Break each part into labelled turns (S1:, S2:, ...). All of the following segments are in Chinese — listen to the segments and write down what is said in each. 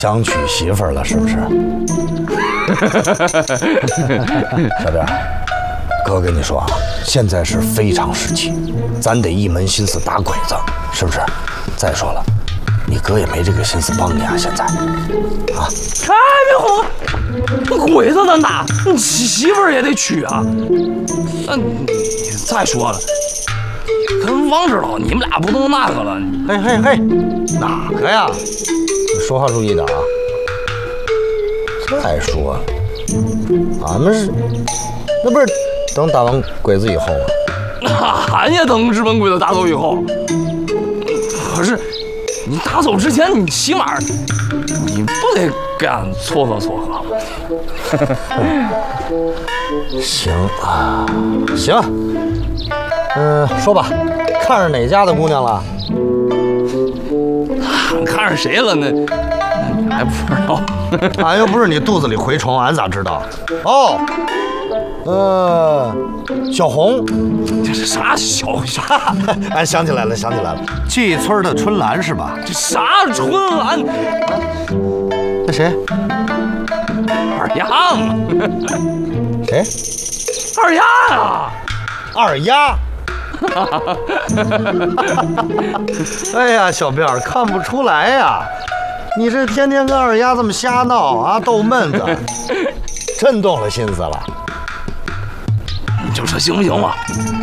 S1: 想娶媳妇儿了是不是？小辫，哥跟你说啊，现在是非常时期，咱得一门心思打鬼子，是不是？再说了，你哥也没这个心思帮你啊，现在。啊！
S2: 哎，别哄我，鬼子能打，你媳妇儿也得娶啊。再说了，跟王指导你们俩不都那个了？
S1: 嘿嘿嘿，哪个呀？你说话注意点啊！再说，俺们是，那不是等打完鬼子以后吗？
S2: 俺也等日本鬼子打走以后。可是，你打走之前，你起码你不得给俺撮合撮合？
S1: 行啊，行，说吧，看上哪家的姑娘了？
S2: 看上谁了呢？你还不知道？
S1: 俺又不是你肚子里蛔虫，俺咋知道？哦，小红，
S2: 这是啥小？
S1: 俺想起来了，季村的春兰是吧？
S2: 这啥春兰？
S1: 那谁？
S2: 二丫嘛？
S1: 谁？
S2: 二丫呀！
S1: 二丫。哎呀，小辫儿看不出来呀，你这天天跟二丫这么瞎闹啊，逗闷子，真动了心思了。
S2: 你这么说行不行嘛？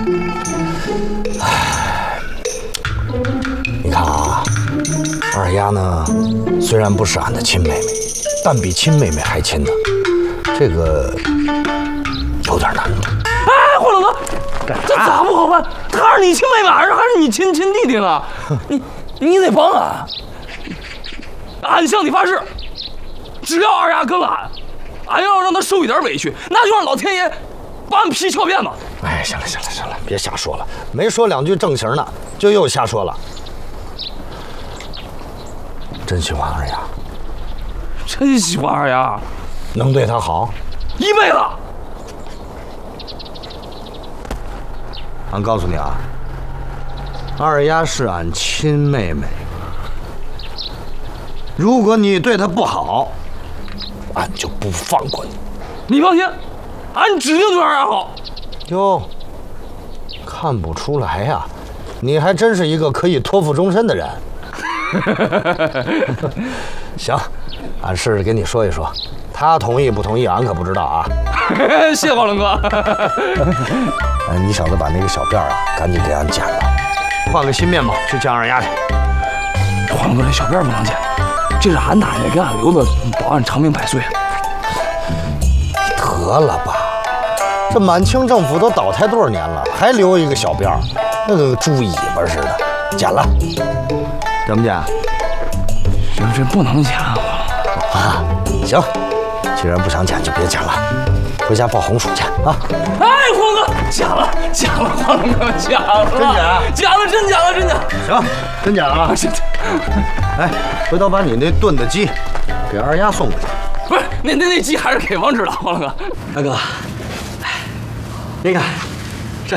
S1: 唉，你看啊，二丫呢，虽然不是俺的亲妹妹，但比亲妹妹还亲的，这个有点难度。
S2: 哎，火龙哥，这咋不好办？他是你亲妹妹还是你亲弟弟呢？你得帮俺，俺向你发誓，只要二丫跟俺要让他受一点委屈，那就让老天爷把俺皮敲遍了。
S1: 哎，行了，别瞎说了，没说两句正形呢，就又瞎说了。真喜欢二丫，
S2: 真喜欢二丫，
S1: 能对她好
S2: 一辈子。
S1: 俺告诉你啊，二丫是俺亲妹妹，如果你对她不好，俺就不放过你。
S2: 你放心，俺指定对二丫好。
S1: 哟，看不出来呀，你还真是一个可以托付终身的人。行，俺试着跟你说一说，他同意不同意，俺可不知道啊。
S2: 谢宝龙哥。
S1: 你小子把那个小辫儿啊，赶紧给俺剪了，换个新面貌去见二丫去。
S2: 宝龙哥，这小辫不能剪，这是俺奶奶给俺留的，保俺长命百岁。
S1: 得了吧，这满清政府都倒台多少年了，还留一个小辫儿，那个猪尾巴似的，剪了，剪不剪？
S2: 这不能剪啊！
S1: 行，既然不想剪，就别剪了，回家抱红薯去啊！
S2: 哎，黄哥，剪了，黄哥剪了，真剪了。
S1: 行，真剪了啊！哎，回头把你那炖的鸡给二丫送过去。
S2: 不是，那鸡还是给王指导，黄哥。
S3: 大哥，你看